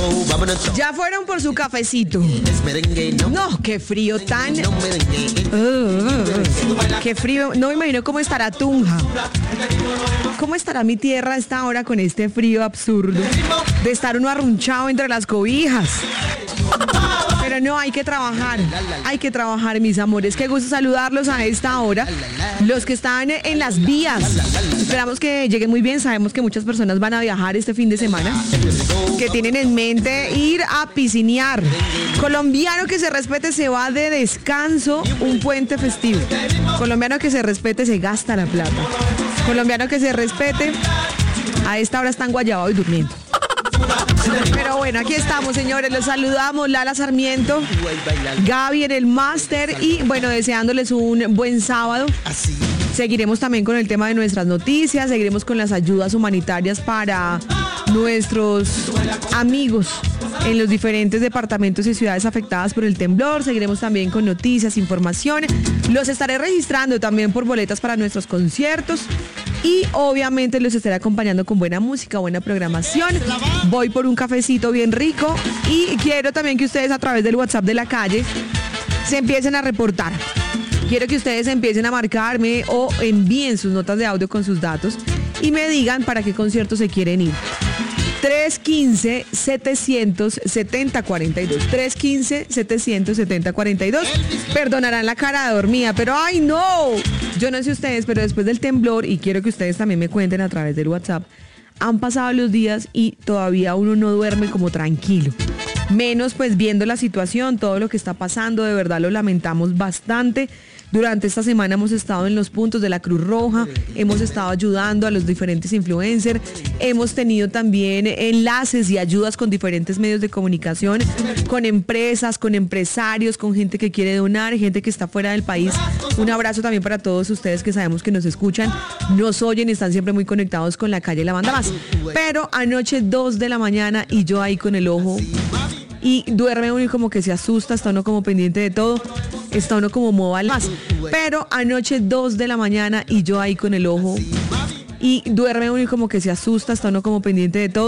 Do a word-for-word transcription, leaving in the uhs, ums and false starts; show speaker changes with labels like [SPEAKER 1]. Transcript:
[SPEAKER 1] Ya fueron por su cafecito. No, qué frío tan... Uh, uh, qué frío. No me imagino cómo estará Tunja. ¿Cómo estará mi tierra a esta hora con este frío absurdo? De estar uno arrunchado entre las cobijas. Pero no, hay que trabajar, hay que trabajar, mis amores. Qué gusto saludarlos a esta hora. Los que están en las vías, esperamos que lleguen muy bien. Sabemos que muchas personas van a viajar este fin de semana, que tienen en mente ir a piscinear. Colombiano que se respete se va de descanso un puente festivo. Colombiano que se respete se gasta la plata. Colombiano que se respete a esta hora están guayabados y durmiendo. Pero bueno, aquí estamos, señores, los saludamos, Lala Sarmiento, Gaby en el máster y bueno, deseándoles un buen sábado. Seguiremos también con el tema de nuestras noticias, seguiremos con las ayudas humanitarias para nuestros amigos en los diferentes departamentos y ciudades afectadas por el temblor. Seguiremos también con noticias, información. Los estaré registrando también por boletas para nuestros conciertos. Y obviamente los estaré acompañando con buena música, buena programación. Voy por un cafecito bien rico. Y quiero también que ustedes a través del WhatsApp de la calle se empiecen a reportar. Quiero que ustedes empiecen a marcarme o envíen sus notas de audio con sus datos y me digan para qué concierto se quieren ir. tres uno cinco, siete siete cero, cuatro dos. tres uno cinco, siete siete cero, cuatro dos. Perdonarán la cara dormida, pero ¡ay, no! Yo no sé ustedes, pero después del temblor, y quiero que ustedes también me cuenten a través del WhatsApp, han pasado los días y todavía uno no duerme como tranquilo. Menos pues viendo la situación, todo lo que está pasando, de verdad lo lamentamos bastante. Durante esta semana hemos estado en los puntos de la Cruz Roja, hemos estado ayudando a los diferentes influencers, hemos tenido también enlaces y ayudas con diferentes medios de comunicación, con empresas, con empresarios, con gente que quiere donar, gente que está fuera del país. Un abrazo también para todos ustedes que sabemos que nos escuchan, nos oyen y están siempre muy conectados con La Calle y La Banda Más. Pero anoche dos de la mañana y yo ahí con el ojo... Y duerme uno y como que se asusta, está uno como pendiente de todo, está uno como móvil más. Pero anoche dos de la mañana y yo ahí con el ojo. Y duerme uno y como que se asusta, está uno como pendiente de todo.